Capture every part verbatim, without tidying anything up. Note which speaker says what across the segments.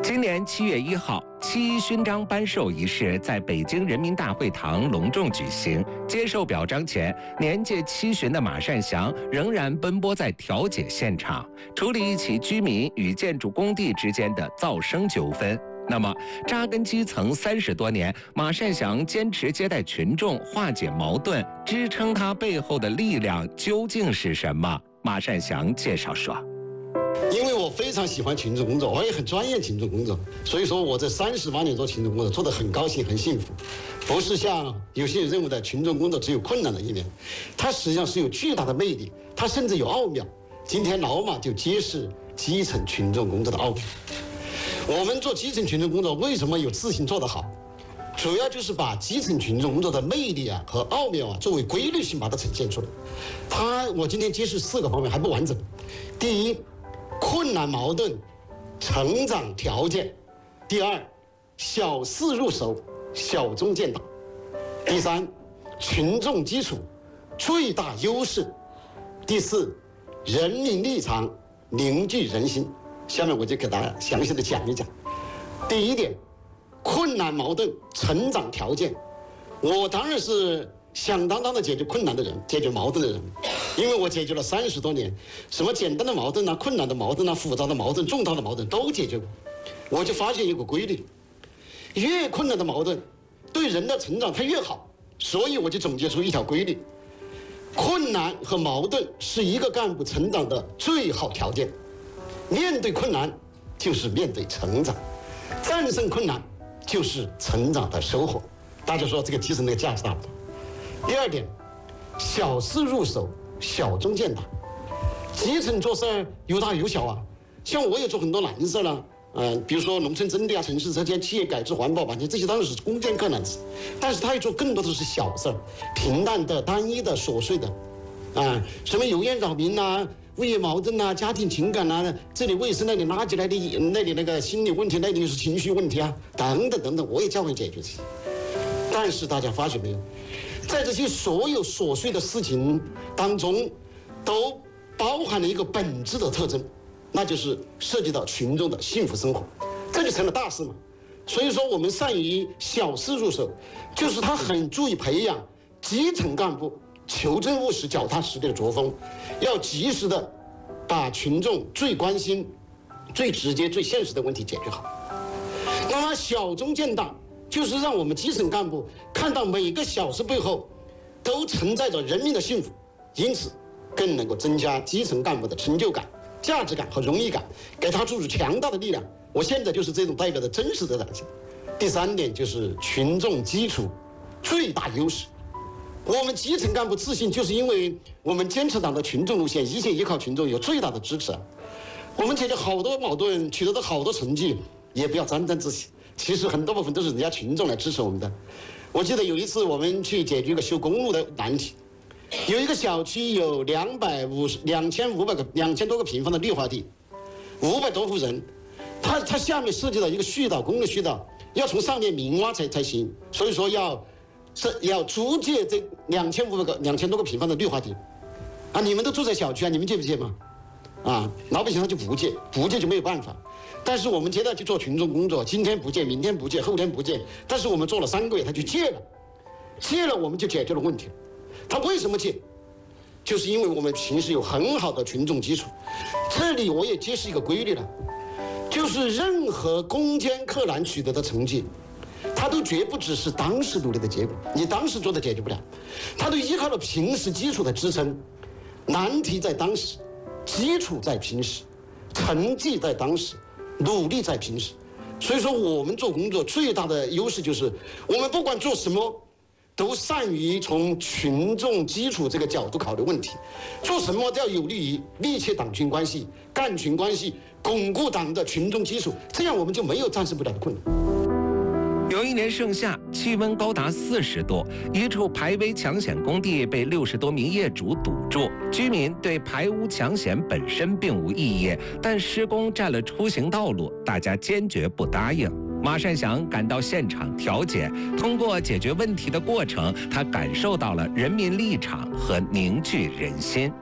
Speaker 1: 今年七月一号，七一勋章颁授仪式在北京人民大会堂隆重举行。接受表彰前，年届七旬的马善祥仍然奔波在调解现场，处理一起居民与建筑工地之间的噪声纠纷。那么，扎根基层三十多年，马善祥坚持接待群众、化解矛盾，支撑他背后的力量究竟是什么？马善祥介绍说。
Speaker 2: 因为我非常喜欢群众工作，我也很专业群众工作，所以说我这三十八年做群众工作做得很高兴很幸福，不是像有些人认为的群众工作只有困难的一面，它实际上是有巨大的魅力，它甚至有奥妙。今天老马就揭示基层群众工作的奥妙。我们做基层群众工作为什么有自信做得好，主要就是把基层群众工作的魅力啊和奥妙啊作为规律性把它呈现出来。它我今天揭示四个方面还不完整。第一，困难矛盾成长条件；第二，小事入手，小中见大；第三，群众基础最大优势；第四，人民立场凝聚人心。下面我就给大家详细的讲一讲。第一点，困难矛盾成长条件，我当然是响当当的解决困难的人，解决矛盾的人，因为我解决了三十多年，什么简单的矛盾啊、困难的矛盾啊、复杂的矛盾、重大的矛盾都解决过。我就发现一个规律，越困难的矛盾对人的成长它越好，所以我就总结出一条规律：困难和矛盾是一个干部成长的最好条件。面对困难就是面对成长，战胜困难就是成长的收获。大家说这个基层的价值大不大？第二点，小事入手，小中见大。基层做事儿有大有小啊，像我也做很多难事了，嗯、呃，比如说农村征地啊、城市车间、企业改制、环保版权，这些当然是攻坚克难事，但是他也做更多的是小事儿，平淡的、单一的、琐碎的，啊、呃，什么油烟扰民呐、物业矛盾呐、家庭情感呐、这里卫生那里垃圾那里那里那个心理问题那里是情绪问题啊，等等等等，我也教会解决这些。但是大家发觉没有？在这些所有琐碎的事情当中，都包含了一个本质的特征，那就是涉及到群众的幸福生活，这就成了大事嘛。所以说，我们善于小事入手，就是他很注意培养基层干部求真务实、脚踏实地的作风，要及时的把群众最关心、最直接、最现实的问题解决好。那么小中见大，就是让我们基层干部看到每个小事背后都承载着人民的幸福，因此更能够增加基层干部的成就感、价值感和荣誉感，给他注入强大的力量。我现在就是这种代表的真实的展现。第三点就是群众基础最大优势。我们基层干部自信，就是因为我们坚持党的群众路线，一线依靠群众，有最大的支持。我们解决好多矛盾，取得的好多成绩，也不要沾沾自喜。其实很多部分都是人家群众来支持我们的。我记得有一次我们去解决一个修公路的难题，有一个小区有两百五十两千五百个两千多个平方的绿化地，五百多户人，它它下面涉及到一个隧道，公路隧道要从上面明挖才才行，所以说要这要租借这两千五百个两千多个平方的绿化地，啊，你们都住在小区啊，你们借不借吗？啊，老百姓他就不借，不借就没有办法。但是我们接着去做群众工作，今天不借，明天不借，后天不借，但是我们做了三个月，他就借了，借了我们就解决了问题。他为什么借？就是因为我们平时有很好的群众基础。这里我也揭示一个规律了，就是任何攻坚克难取得的成绩，它都绝不只是当时努力的结果，你当时做的解决不了，它都依靠了平时基础的支撑。难题在当时，基础在平时，成绩在当时，努力在平时。所以说我们做工作最大的优势就是我们不管做什么都善于从群众基础这个角度考虑问题，做什么都要有利于密切党群关系、干群关系，巩固党的群众基础，这样我们就没有战胜不了的困难。
Speaker 1: 有一年盛夏，气温高达四十度，一处排危抢险工地被六十多名业主堵住。居民对排污抢险本身并无异议，但施工占了出行道路，大家坚决不答应。马善祥赶到现场调解，通过解决问题的过程，他感受到了人民立场和凝聚人心。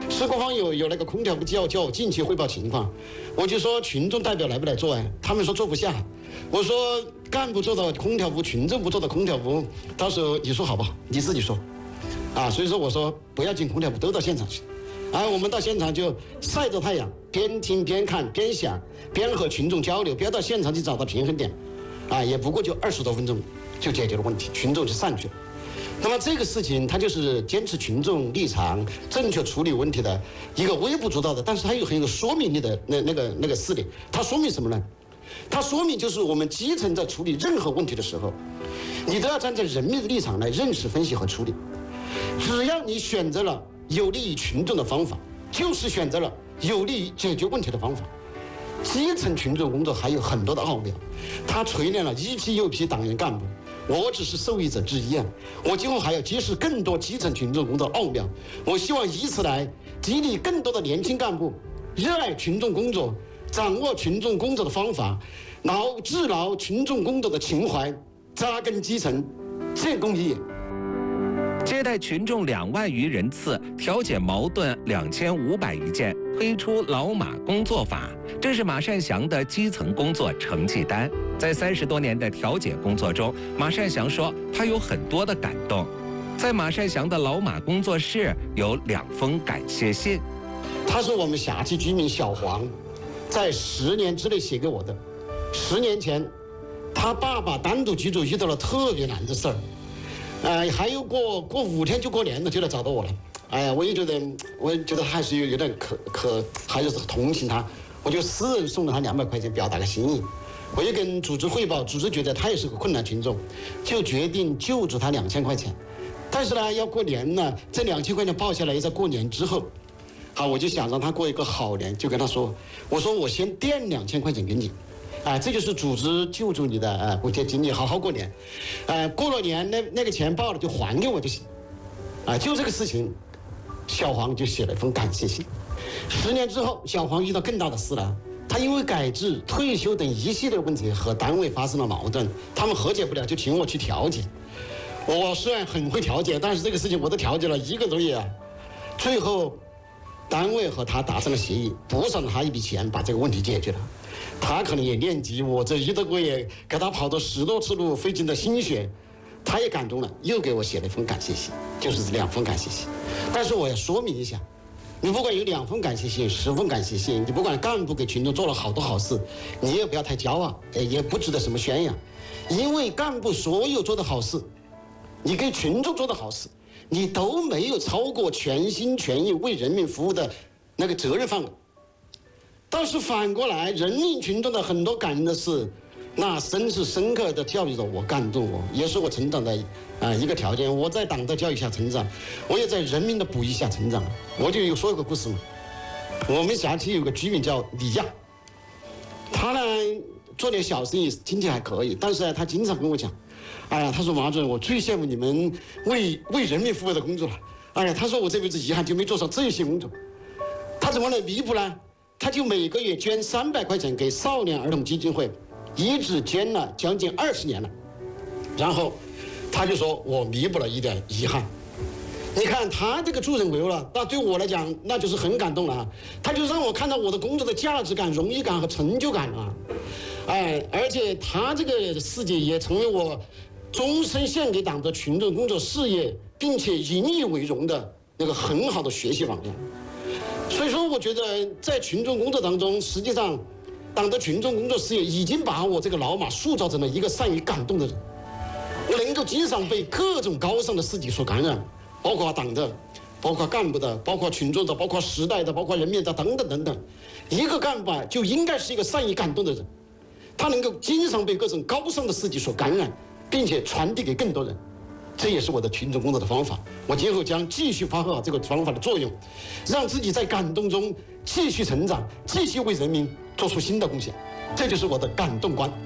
Speaker 2: 施工方有有那个空调部叫叫我进去汇报情况，我就说群众代表来不来做啊？他们说坐不下。我说干部坐到空调部，群众部坐到空调部，到时候你说好不好？你自己说。啊，所以说我说不要进空调部，都到现场去。啊，我们到现场就晒着太阳，边听边看边想，边和群众交流，不要到现场去找到平衡点。啊，也不过就二十多分钟就解决了问题，群众就散去了。那么这个事情，它就是坚持群众立场、正确处理问题的一个微不足道的，但是它有很有说明力的那那个那个事例。它说明什么呢？它说明就是我们基层在处理任何问题的时候，你都要站在人民的立场来认识、分析和处理。只要你选择了有利于群众的方法，就是选择了有利于解决问题的方法。基层群众工作还有很多的奥妙，它锤炼了一批又一批党员干部。我只是受益者之一啊！我今后还要揭示更多基层群众工作的奥妙。我希望以此来激励更多的年轻干部热爱群众工作，掌握群众工作的方法，牢治牢群众工作的情怀，扎根基层，建功立业。
Speaker 1: 接待群众两万余人次，调解矛盾两千五百余件，推出老马工作法，这是马善祥的基层工作成绩单。在三十多年的调解工作中，马善祥说他有很多的感动。在马善祥的老马工作室有两封感谢信，
Speaker 2: 他是我们辖区居民小黄，在十年之内写给我的。十年前，他爸爸单独居住遇到了特别难的事儿。呃，还有过过五天就过年了，就来找到我了。哎呀，我也觉得，我也觉得还是有有点可可，还是同情他，我就私人送了他两百块钱，表达个心意。我也跟组织汇报，组织觉得他也是个困难群众，就决定救助他两千块钱。但是呢，要过年呢，这两千块钱报下来，在过年之后，好，我就想让他过一个好年，就跟他说，我说我先垫两千块钱给你。啊，这就是组织救助你的啊，我请你好好过年，呃，过了年那那个钱报了就还给我就行，啊，就这个事情，小黄就写了一封感谢信。十年之后，小黄遇到更大的事了，他因为改制、退休等一系列问题和单位发生了矛盾，他们和解不了，就请我去调解。我虽然很会调解，但是这个事情我都调解了一个多月啊，最后单位和他达成了协议，补偿了他一笔钱，把这个问题解决了。他可能也念及我这一个多月给他跑了十多次路，费尽了心血，他也感动了，又给我写了一封感谢信，就是这两封感谢信。但是我要说明一下，你不管有两封感谢信、十封感谢信，你不管干部给群众做了好多好事，你也不要太骄傲，也不值得什么宣扬。因为干部所有做的好事，你给群众做的好事，你都没有超过全心全意为人民服务的那个责任范围。但是反过来，人民群众的很多感人的事，那真是深刻的教育着我，感动我，也是我成长的啊、呃、一个条件。我在党的教育下成长，我也在人民的哺育下成长。我就有说一个故事嘛，我们辖区有个居民叫李亚，他呢做点小生意，经济还可以，但是呢他经常跟我讲，哎呀，他说马主任，我最羡慕你们为为人民服务的工作了。哎呀，他说我这辈子遗憾就没做上这些工作。他怎么来弥补呢？他就每个月捐三百块钱给少年儿童基金会，一直捐了将近二十年了。然后他就说我弥补了一点遗憾。你看他这个助人为乐了，那对我来讲那就是很感动了啊！他就让我看到我的工作的价值感、荣誉感和成就感啊！哎，而且他这个事迹也成为我终身献给党的群众工作事业，并且引以为荣的那个很好的学习榜样。所以说，我觉得在群众工作当中，实际上，党的群众工作事业已经把我这个老马塑造成了一个善于感动的人。我能够经常被各种高尚的事迹所感染，包括党的，包括干部的，包括群众的，包括时代的，包括人民的等等等等。一个干部啊，就应该是一个善于感动的人，他能够经常被各种高尚的事迹所感染，并且传递给更多人。这也是我的群众工作的方法，我今后将继续发挥好这个方法的作用，让自己在感动中继续成长，继续为人民做出新的贡献，这就是我的感动观。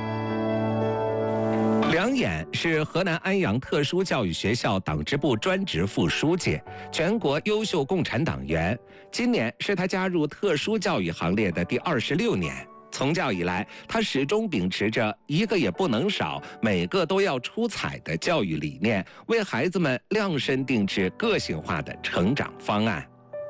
Speaker 1: 梁衍是河南安阳特殊教育学校党支部专职副书记，全国优秀共产党员。今年是他加入特殊教育行列的第二十六年。从教以来，他始终秉持着一个也不能少，每个都要出彩的教育理念，为孩子们量身定制个性化的成长方案。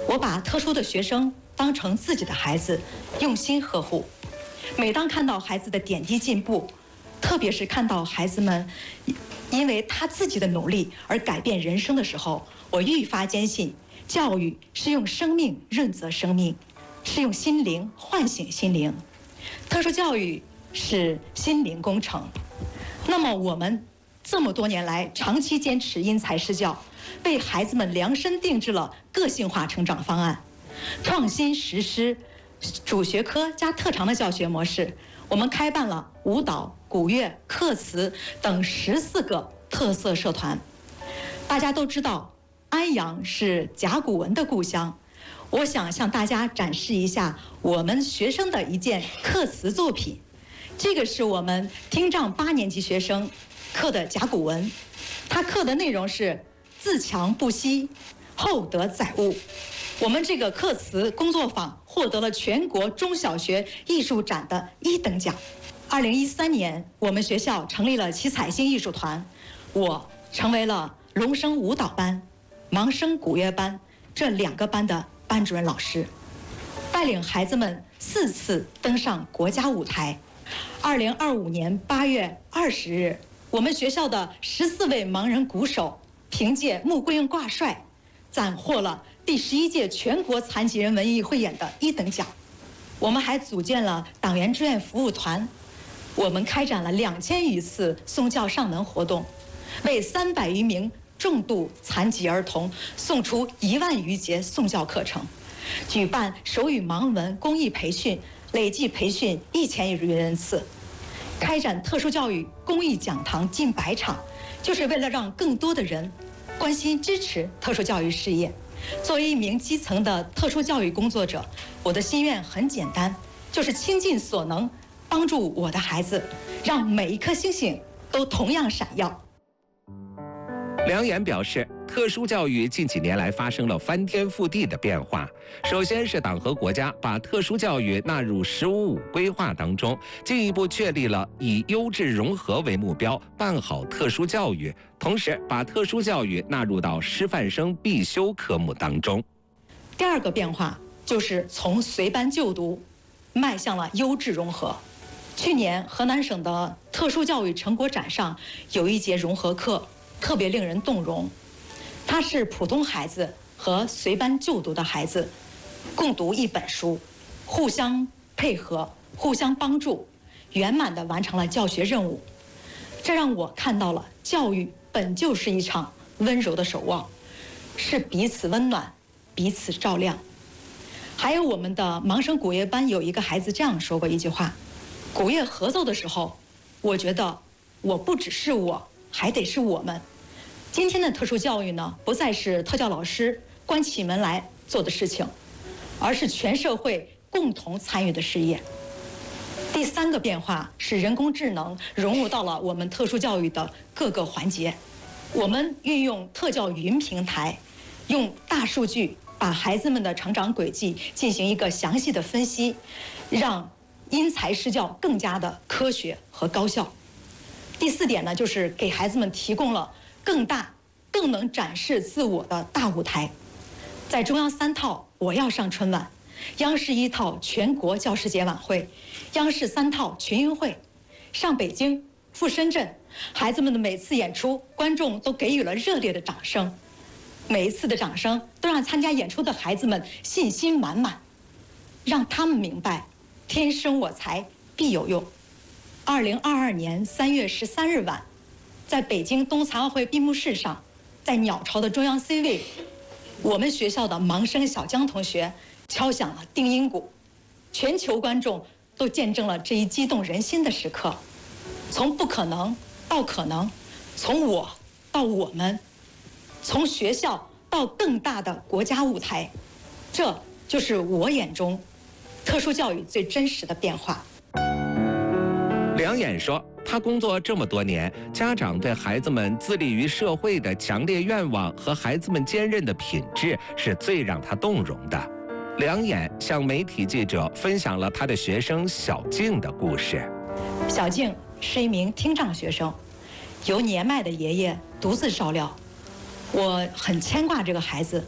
Speaker 3: 我把特殊的学生当成自己的孩子，用心呵护。每当看到孩子的点滴进步，特别是看到孩子们因为他自己的努力而改变人生的时候，我愈发坚信，教育是用生命润泽生命，是用心灵唤醒心灵。特殊教育是心灵工程。那么我们这么多年来长期坚持因材施教，为孩子们量身定制了个性化成长方案，创新实施主学科加特长的教学模式。我们开办了舞蹈、古乐、课词等十四个特色社团。大家都知道，安阳是甲骨文的故乡。我想向大家展示一下我们学生的一件刻词作品。这个是我们听障八年级学生刻的甲骨文，他刻的内容是自强不息，厚德载物。我们这个刻词工作坊获得了全国中小学艺术展的一等奖。二零一三年，我们学校成立了七彩星艺术团，我成为了龙声舞蹈班、盲声古乐班这两个班的班主任老师，带领孩子们四次登上国家舞台。二零二五年八月二十日，我们学校的十四位盲人鼓手凭借穆桂英挂帅，斩获了第十一届全国残疾人文艺汇演的一等奖。我们还组建了党员志愿服务团，我们开展了两千余次送教上门活动，为三百余名重度残疾儿童送出一万余节送教课程，举办手语盲文公益培训，累计培训一千余人次，开展特殊教育公益讲堂近百场，就是为了让更多的人关心支持特殊教育事业。作为一名基层的特殊教育工作者，我的心愿很简单，就是倾尽所能帮助我的孩子，让每一颗星星都同样闪耀。
Speaker 1: 梁岩表示，特殊教育近几年来发生了翻天覆地的变化。首先是党和国家把特殊教育纳入“十五五”规划当中，进一步确立了以优质融合为目标，办好特殊教育，同时把特殊教育纳入到师范生必修科目当中。
Speaker 3: 第二个变化就是从随班就读迈向了优质融合。去年河南省的特殊教育成果展上有一节融合课特别令人动容，它是普通孩子和随班就读的孩子共读一本书，互相配合，互相帮助，圆满地完成了教学任务。这让我看到了教育本就是一场温柔的守望，是彼此温暖，彼此照亮。还有我们的盲声古乐班有一个孩子这样说过一句话：古乐合奏的时候，我觉得我不只是我，还得是我们。今天的特殊教育呢，不再是特教老师关起门来做的事情，而是全社会共同参与的事业。第三个变化是人工智能融入到了我们特殊教育的各个环节。我们运用特教云平台，用大数据把孩子们的成长轨迹进行一个详细的分析，让因材施教更加的科学和高效。第四点呢，就是给孩子们提供了更大、更能展示自我的大舞台。在中央三套我要上春晚，央视一套全国教师节晚会，央视三套群运会，上北京、赴深圳，孩子们的每次演出，观众都给予了热烈的掌声。每一次的掌声都让参加演出的孩子们信心满满，让他们明白天生我材必有用。二零二二年三月十三日晚，在北京冬残奥会闭幕式上，在鸟巢的中央 C 位，我们学校的盲生小江同学敲响了定音鼓，全球观众都见证了这一激动人心的时刻。从不可能到可能，从我到我们，从学校到更大的国家舞台，这就是我眼中特殊教育最真实的变化。
Speaker 1: 梁岩说，他工作这么多年，家长对孩子们自立于社会的强烈愿望和孩子们坚韧的品质是最让他动容的。梁岩向媒体记者分享了他的学生小静的故事。
Speaker 3: 小静是一名听障学生，由年迈的爷爷独自照料。我很牵挂这个孩子，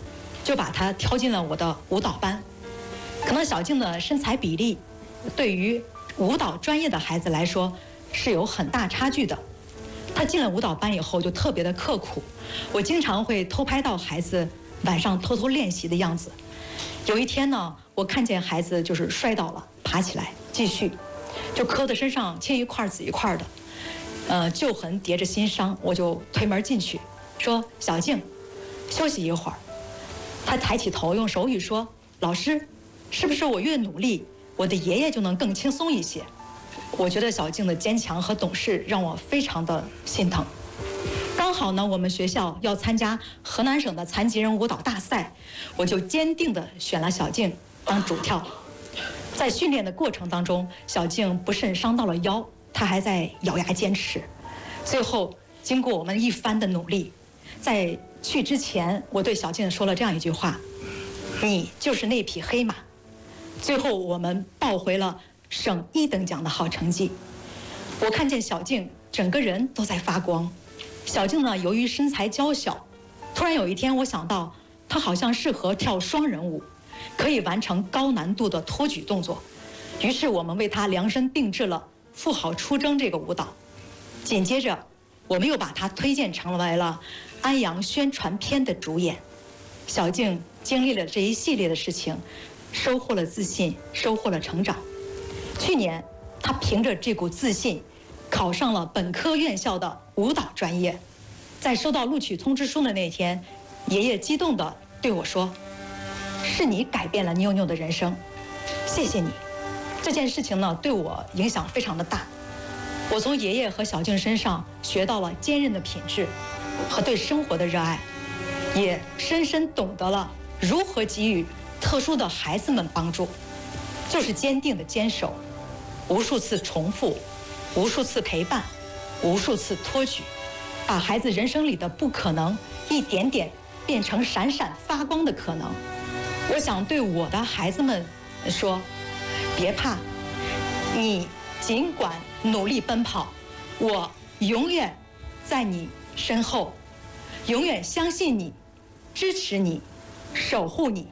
Speaker 3: 就把她挑进了我的舞蹈班。可能小静的身材比例，对于舞蹈专业的孩子来说是有很大差距的。她进了舞蹈班以后就特别的刻苦，我经常会偷拍到孩子晚上偷偷练习的样子。有一天呢，我看见孩子就是摔倒了，爬起来继续，就磕得身上青一块紫一块的，呃，旧痕叠着新伤。我就推门进去，说：“小静，休息一会儿。”她抬起头，用手语说：“老师，是不是我越努力，我的爷爷就能更轻松一些？”我觉得小静的坚强和懂事让我非常的心疼。刚好呢，我们学校要参加河南省的残疾人舞蹈大赛，我就坚定地选了小静当主跳。在训练的过程当中，小静不慎伤到了腰，她还在咬牙坚持。最后，经过我们一番的努力，在去之前，我对小静说了这样一句话：“你就是那匹黑马。”最后，我们抱回了省一等奖的好成绩。我看见小静整个人都在发光。小静呢，由于身材娇小，突然有一天我想到，她好像适合跳双人舞，可以完成高难度的托举动作。于是我们为她量身定制了《富豪出征》这个舞蹈。紧接着，我们又把她推荐成为了安阳宣传片的主演。小静经历了这一系列的事情，收获了自信，收获了成长。去年，她凭着这股自信，考上了本科院校的舞蹈专业。在收到录取通知书的那天，爷爷激动地对我说：“是你改变了妞妞的人生，谢谢你。”这件事情呢，对我影响非常的大。我从爷爷和小静身上学到了坚韧的品质和对生活的热爱，也深深懂得了如何给予特殊的孩子们帮助，就是坚定的坚守，无数次重复，无数次陪伴，无数次托举，把孩子人生里的不可能一点点变成闪闪发光的可能。我想对我的孩子们说，别怕，你尽管努力奔跑，我永远在你身后，永远相信你，支持你，守护你。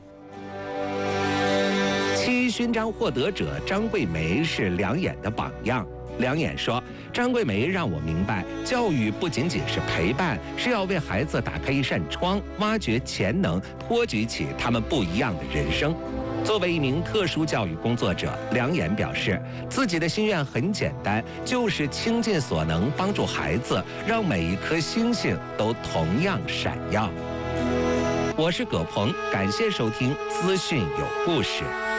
Speaker 1: 七一勋章获得者张桂梅是梁衍的榜样。梁衍说：“张桂梅让我明白，教育不仅仅是陪伴，是要为孩子打开一扇窗，挖掘潜能，托举起他们不一样的人生。”作为一名特殊教育工作者，梁衍表示，自己的心愿很简单，就是倾尽所能帮助孩子，让每一颗星星都同样闪耀。我是葛鹏，感谢收听资讯有故事。